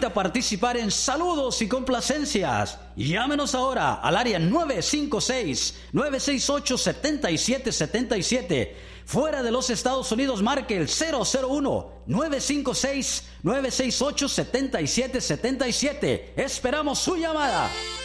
invita a participar en saludos y complacencias. Llámenos ahora al área 956-968-7777. Fuera de los Estados Unidos, marque el 001-956-968-7777. Esperamos su llamada.